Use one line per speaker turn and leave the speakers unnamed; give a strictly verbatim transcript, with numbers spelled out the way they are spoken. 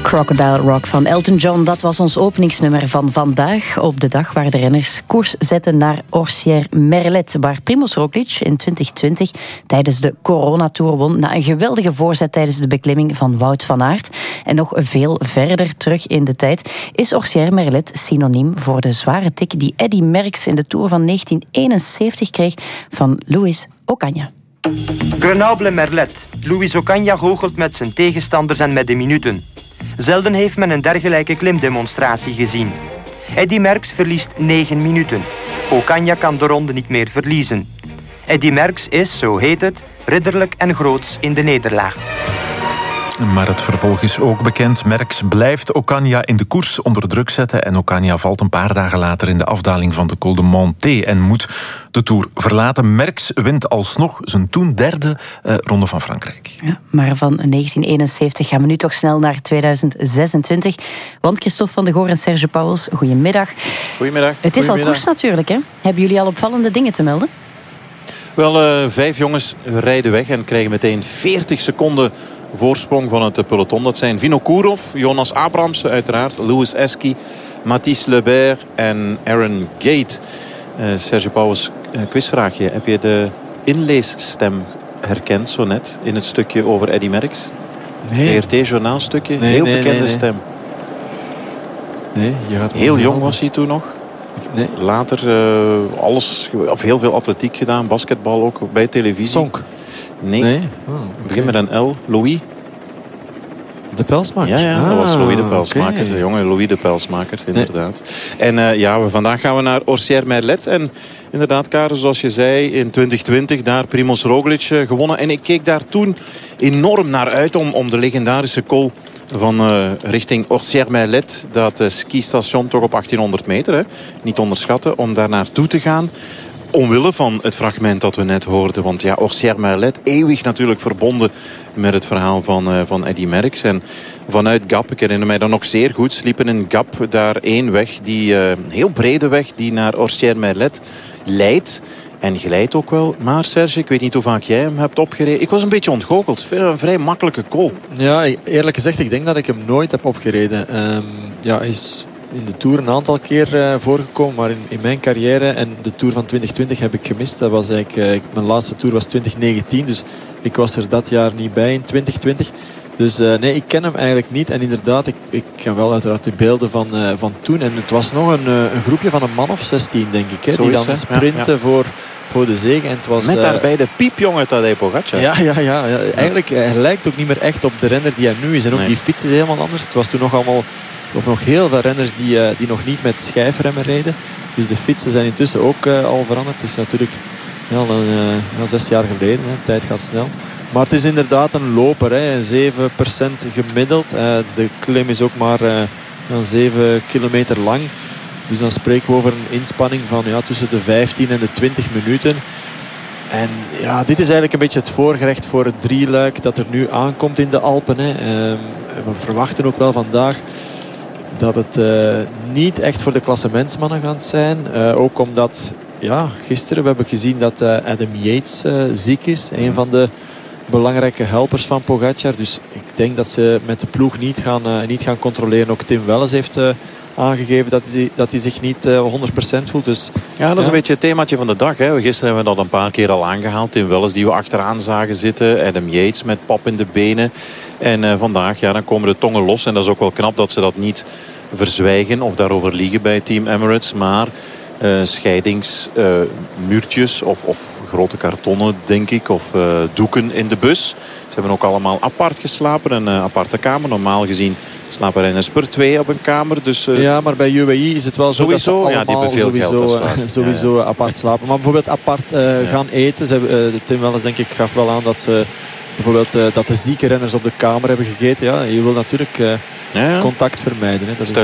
Crocodile Rock van Elton John, dat was ons openingsnummer van vandaag. Op de dag waar de renners koers zetten naar Orsières-Merlet, waar Primož Roglič in twintig twintig tijdens de Corona-tour won na een geweldige voorzet tijdens de beklimming van Wout van Aert. En nog veel verder terug in de tijd is Orsières-Merlet synoniem voor de zware tik die Eddy Merckx in de Tour van negentien eenenzeventig kreeg van Luis Ocaña.
Grenoble-Merlet. Luis Ocaña goochelt met zijn tegenstanders en met de minuten. Zelden heeft men een dergelijke klimdemonstratie gezien. Eddy Merckx verliest negen minuten. Ocaña kan de ronde niet meer verliezen. Eddy Merckx is, zo heet het, ridderlijk en groots in de nederlaag.
Maar het vervolg is ook bekend. Merckx blijft Ocaña in de koers onder druk zetten en Ocaña valt een paar dagen later in de afdaling van de Col de Monté en moet de Tour verlaten. Merckx wint alsnog zijn toen derde uh, Ronde van Frankrijk.
Ja, maar van negentien eenenzeventig gaan we nu toch snel naar tweeduizend zesentwintig. Want Christophe van de Goor en Serge Pauwels, goedemiddag.
Goedemiddag.
Het is al koers natuurlijk, hè? Hebben jullie al opvallende dingen te melden?
Wel, uh, vijf jongens rijden weg en krijgen meteen veertig seconden voorsprong van het peloton. Dat zijn Vinokourov, Jonas Abrams uiteraard, Louis Esky, Mathis Lebert en Aaron Gate. Uh, Serge Pauwels, uh, quizvraagje. Heb je de inleesstem herkend zo net in het stukje over Eddy Merckx?
Nee.
G R T-journaalstukje,
nee,
heel
nee,
bekende
nee, nee.
stem.
Nee, je gaat
heel jong was hij toen nog.
Nee.
Later uh, alles, of heel veel atletiek gedaan, basketbal ook bij televisie.
Sonk?
Nee.
nee? Oh, okay.
Begin met een L. Louis.
De Pelsmaker?
Ja, ja,
ah,
dat was Louis de Pelsmaker.
Okay.
De jonge Louis de Pelsmaker, inderdaad. Nee. En uh, ja, we, vandaag gaan we naar Orsières-Merlet. En inderdaad, Karen, zoals je zei, in twintig twintig daar Primož Roglič uh, gewonnen. En ik keek daar toen enorm naar uit om, om de legendarische col van uh, richting Orsières-Merlet. Dat uh, skistation toch op achttienhonderd meter. Hè. Niet onderschatten om daar naartoe te gaan. Omwille van het fragment dat we net hoorden. Want ja, Orsières-Merlet, eeuwig natuurlijk verbonden met het verhaal van, uh, van Eddy Merckx. En vanuit Gap, ik herinner mij dat nog zeer goed, sliepen in Gap daar één weg, die uh, heel brede weg, die naar Orsières-Merlet leidt. En glijdt ook wel. Maar Serge, ik weet niet hoe vaak jij hem hebt opgereden. Ik was een beetje ontgoocheld. Een vrij makkelijke call.
Ja, eerlijk gezegd, ik denk dat ik hem nooit heb opgereden. Um, ja, hij is in de Tour een aantal keer uh, voorgekomen. Maar in, in mijn carrière en de Tour van twintig twintig heb ik gemist. Dat was eigenlijk, uh, mijn laatste Tour was twintig negentien. Dus ik was er dat jaar niet bij in twintig twintig. Dus uh, nee, ik ken hem eigenlijk niet. En inderdaad, ik, ik ken wel uiteraard de beelden van, uh, van toen. En het was nog een, uh, een groepje van een man of zestien, denk ik. Hè,
Zoiets,
die dan
hè?
sprinten
ja, ja.
voor, voor de zege. En het was,
met
uh,
daarbij de piepjongen Tadej Pogačar.
Ja, ja, ja, ja. Eigenlijk hij lijkt ook niet meer echt op de renner die hij nu is. En ook nee. Die fiets is helemaal anders. Het was toen nog allemaal, of nog heel veel renners die, uh, die nog niet met schijfremmen reden. Dus de fietsen zijn intussen ook uh, al veranderd. Het is natuurlijk ja, al een, uh, ja, zes jaar geleden. Hè. De tijd gaat snel. Maar het is inderdaad een loper. Hè. zeven procent gemiddeld. Uh, de klim is ook maar uh, zeven kilometer lang. Dus dan spreken we over een inspanning van ja, tussen de vijftien en de twintig minuten. En ja, dit is eigenlijk een beetje het voorgerecht voor het drieluik dat er nu aankomt in de Alpen. Hè. Uh, we verwachten ook wel vandaag dat het uh, niet echt voor de klassementsmannen gaat zijn. Uh, ook omdat ja, gisteren we hebben gezien dat uh, Adam Yates uh, ziek is. Een van de belangrijke helpers van Pogačar. Dus ik denk dat ze met de ploeg niet gaan, uh, niet gaan controleren. Ook Tim Wellens heeft uh, aangegeven dat hij, dat hij zich niet uh, honderd procent voelt. Dus,
ja, dat is
ja.
een beetje het themaatje van de dag. Hè. Gisteren hebben we dat een paar keer al aangehaald. Tim Wellens die we achteraan zagen zitten. Adam Yates met pap in de benen. En uh, vandaag ja, dan komen de tongen los. En dat is ook wel knap dat ze dat niet verzwijgen of daarover liegen bij Team Emirates. Maar uh, scheidingsmuurtjes uh, of, of grote kartonnen, denk ik, of uh, doeken in de bus. Ze hebben ook allemaal apart geslapen, een uh, aparte kamer. Normaal gezien slapen renners per twee op een kamer. Dus, uh,
ja, maar bij U A E is het wel zo
sowieso,
dat ze
ja, die
allemaal
hebben veel
sowieso,
geld,
uh, sowieso ja, ja. apart slapen. Maar bijvoorbeeld apart uh, ja. gaan eten. Ze hebben, uh, Tim Wellens, denk ik, gaf wel aan dat ze bijvoorbeeld uh, dat de zieke renners op de kamer hebben gegeten. Ja, je wil natuurlijk uh, ja, ja. contact vermijden. Hè. Dat
is